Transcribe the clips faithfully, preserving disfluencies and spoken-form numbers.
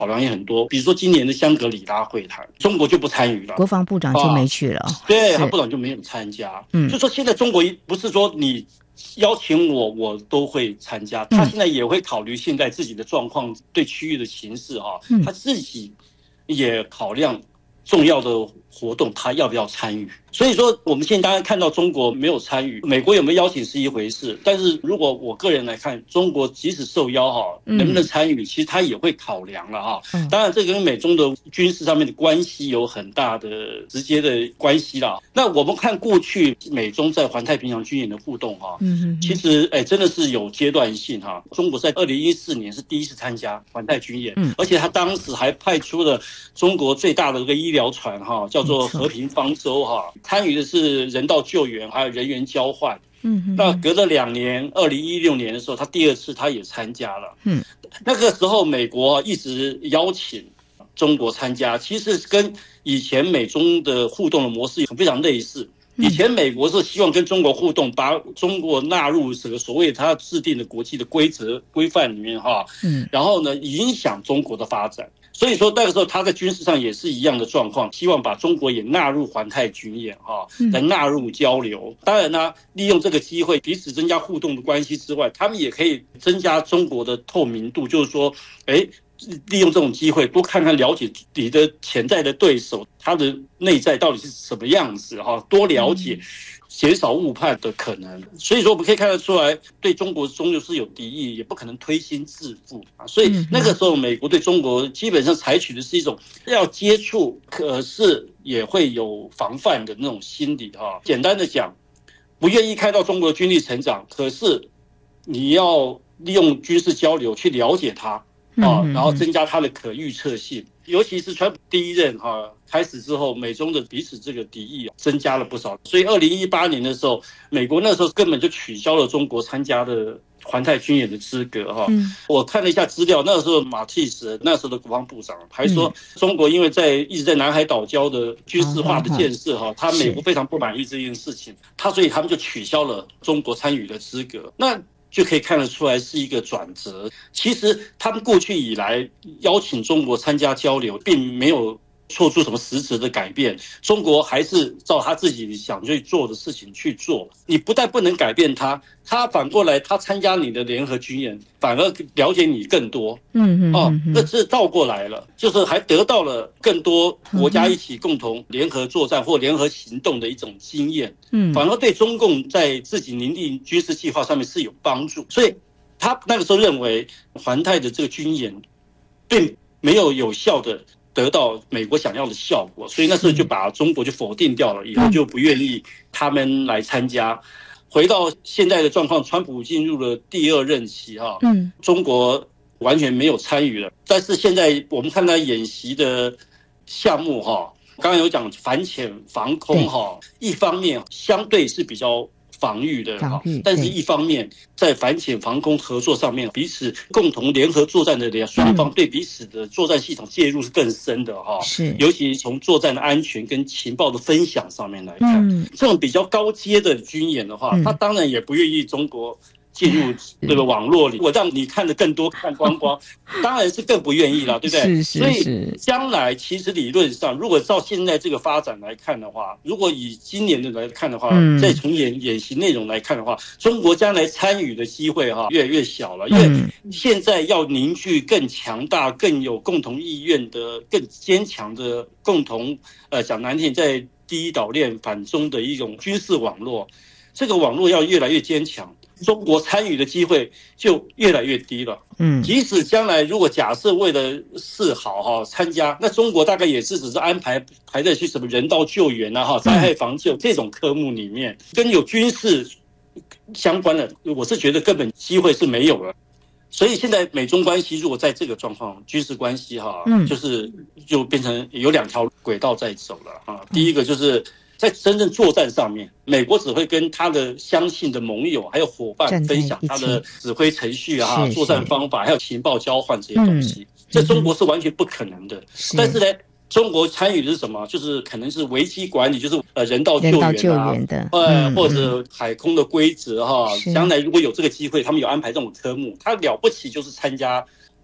考量也很多，比如说今年的香格里拉会谈，中国就不参与了， 国防部长就没去了，啊、 对，他部长就没有参加。 嗯， 就说现在中国不是说你邀请我，我都会参加，他现在也会考虑现在自己的状况，对区域的形势哈、啊，他自己也考量重要的活动，他要不要参与？所以说，我们现在大家看到中国没有参与，美国有没有邀请是一回事，但是如果我个人来看，中国即使受邀哈，能不能参与，其实他也会考量了哈。当然，这跟美中的军事上面的关系有很大的直接的关系啦。那我们看过去美中在环太平洋军演的互动哈，其实哎真的是有阶段性哈。中国在二零一四年是第一次参加环太军演，而且他当时还派出了中国最大的一个医疗船哈，叫做和平方舟哈。参与的是人道救援，还有人员交换。嗯，那隔了两年，二零一六年的时候，他第二次他也参加了。嗯，那个时候美国一直邀请中国参加，其实跟以前美中的互动的模式非常类似。以前美国是希望跟中国互动，把中国纳入这个所谓他制定的国际的规则规范里面哈。嗯，然后呢，影响中国的发展。所以说那个时候他在军事上也是一样的状况，希望把中国也纳入环太军演哈，来纳入交流。当然呢，利用这个机会彼此增加互动的关系之外，他们也可以增加中国的透明度，就是说，哎，利用这种机会多看看了解你的潜在的对手，他的内在到底是什么样子哈，多了解。减少误判的可能，所以说我们可以看得出来，对中国终究是有敌意，也不可能推心置腹啊。所以那个时候，美国对中国基本上采取的是一种要接触，可是也会有防范的那种心理哈。简单的讲，不愿意看到中国的军力成长，可是你要利用军事交流去了解它啊，然后增加它的可预测性。尤其是川普第一任哈、啊、开始之后，美中的彼此这个敌意、啊、增加了不少。所以二零一八年的时候，美国那时候根本就取消了中国参加的环太军演的资格哈、啊嗯。我看了一下资料，那时候马蒂斯那时候的国防部长还说，中国因为在一直在南海岛礁的军事化的建设哈、啊，他美国非常不满意这件事情，他所以他们就取消了中国参与的资格。那就可以看得出来是一个转折。其实他们过去以来邀请中国参加交流，并没有做出什么实质的改变，中国还是照他自己想去做的事情去做。你不但不能改变他，他反过来他参加你的联合军演，反而了解你更多。嗯嗯，哦，那这倒过来了，就是还得到了更多国家一起共同联合作战或联合行动的一种经验。嗯，反而对中共在自己拟定军事计划上面是有帮助。所以他那个时候认为环太的这个军演并没有有效的得到美国想要的效果，所以那时候就把中国就否定掉了，以后就不愿意他们来参加。回到现在的状况，川普进入了第二任期哈，嗯，中国完全没有参与了。但是现在我们看他演习的项目哈，刚刚有讲反潜防空哈，一方面相对是比较防御的哈，但是一方面在反潜防空合作上面，彼此共同联合作战的双方对彼此的作战系统介入是更深的哈，是，尤其从作战的安全跟情报的分享上面来看，嗯、这种比较高阶的军演的话，他当然也不愿意中国进入这个网络里，我让你看得更多看光光，当然是更不愿意了，对不对？是是是。所以将来其实理论上，如果照现在这个发展来看的话，如果以今年的来看的话，嗯、再从演演习内容来看的话，中国将来参与的机会哈越来越小了，因为现在要凝聚更强大、更有共同意愿的、更坚强的共同呃讲难听，在第一岛链反中的一种军事网络，这个网络要越来越坚强。中国参与的机会就越来越低了。嗯，即使将来如果假设为了示好哈参加，那中国大概也是只是安排排在去什么人道救援啊哈、灾害防救这种科目里面，跟有军事相关的，我是觉得根本机会是没有了。所以现在美中关系如果在这个状况，军事关系哈，嗯，就是就变成有两条轨道在走了啊。第一个就是在真正作战上面，美国只会跟他的相信的盟友还有伙伴分享他的指挥程序啊、作战方法，还有情报交换这些东西。嗯、这中国是完全不可能的。是但是呢，中国参与的是什么？就是可能是危机管理，就是呃人道救援啊，人道救援的，呃、嗯、或者海空的规则哈。将来如果有这个机会，他们有安排这种科目，他了不起就是参加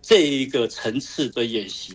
这一个层次的演习。